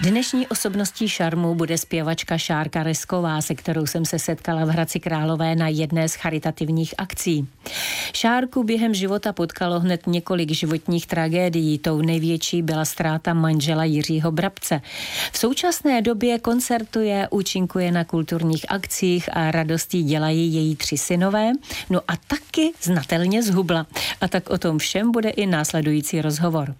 Dnešní osobností Šarmu bude zpěvačka Šárka Resková, se kterou jsem se setkala v Hradci Králové na jedné z charitativních akcí. Šárku během života potkalo hned několik životních tragédií. Tou největší byla ztráta manžela Jiřího Brabce. V současné době koncertuje, účinkuje na kulturních akcích a radostí dělají její 3 synové, no a taky znatelně zhubla. A tak o tom všem bude i následující rozhovor.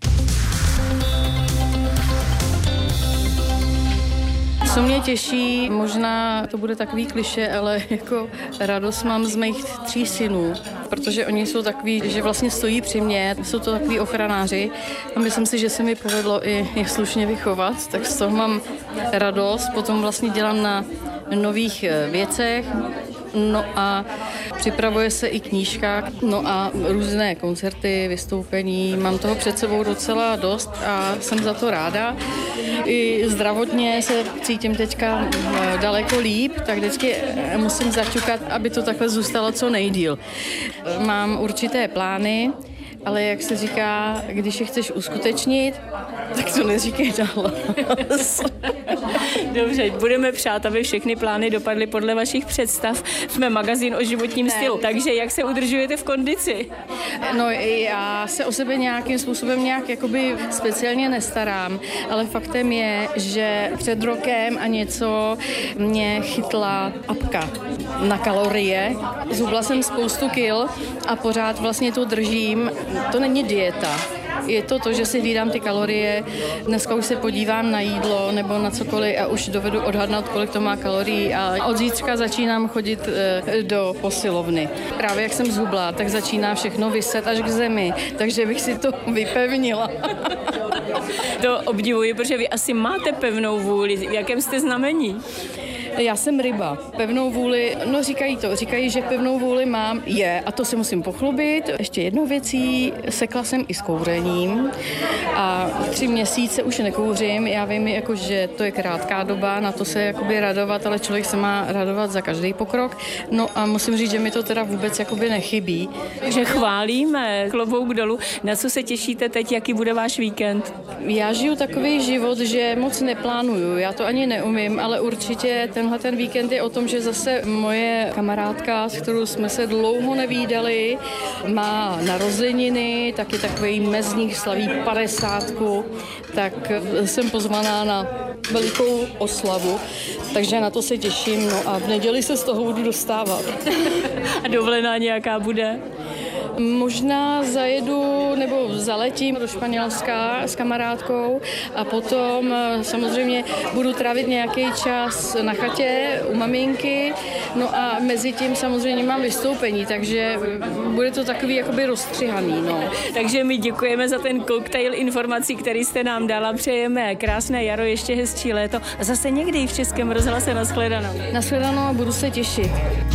Co mě těší, možná to bude takový klišé, ale jako radost mám z mých 3 synů, protože oni jsou takový, že vlastně stojí při mně, jsou to takový ochranáři a myslím si, že se mi povedlo i je slušně vychovat, tak z toho mám radost, potom vlastně dělám na nových věcech, no a připravuje se i knížka, no a různé koncerty, vystoupení, mám toho před sebou docela dost a jsem za to ráda. I zdravotně se cítím teďka daleko líp, tak vždycky musím zaťukat, aby to takhle zůstalo co nejdýl. Mám určité plány, ale jak se říká, když je chceš uskutečnit, tak to neříkej dál. Dobře, budeme přát, aby všechny plány dopadly podle vašich představ. Jsme magazín o životním stylu, takže jak se udržujete v kondici? No já se o sebe nějakým způsobem nějak jakoby speciálně nestarám, ale faktem je, že před rokem a něco mě chytla apka na kalorie. Zhubla jsem spoustu kil a pořád vlastně to držím. To není dieta. Je to, že si hlídám ty kalorie, dneska už se podívám na jídlo nebo na cokoliv a už dovedu odhadnout, kolik to má kalorií a od zítřka začínám chodit do posilovny. Právě jak jsem zhubla, tak začíná všechno viset až k zemi, takže bych si to vypevnila. To obdivuji, protože vy asi máte pevnou vůli. V jakém jste znamení? Já jsem ryba. Pevnou vůli, no říkají, že pevnou vůli mám, a to si musím pochlubit. Ještě jednou věcí, sekla jsem i s kouřením a 3 měsíce už nekouřím. Já vím, jako, že to je krátká doba, na to se jakoby radovat, ale člověk se má radovat za každý pokrok. No a musím říct, že mi to teda vůbec jakoby nechybí. Takže chválíme, klobouk dolů. Na co se těšíte teď, jaký bude váš víkend? Já žiju takový život, že moc neplánuju, já to ani neumím, ale určitě ten víkend je o tom, že zase moje kamarádka, s kterou jsme se dlouho nevídali, má narozeniny, taky takový mezník, slaví 50, tak jsem pozvaná na velikou oslavu, takže na to se těším, no a v neděli se z toho budu dostávat. A dovolená nějaká bude? Možná zajedu nebo zaletím do Španělska s kamarádkou a potom samozřejmě budu trávit nějaký čas na chatě u maminky, no a mezi tím samozřejmě mám vystoupení, takže bude to takový jakoby rozstřihaný, no. Takže my děkujeme za ten koktejl informací, který jste nám dala, přejeme krásné jaro, ještě hezčí léto a zase někdy v Českém rozhlase. Nashledanou. Nashledanou a budu se těšit.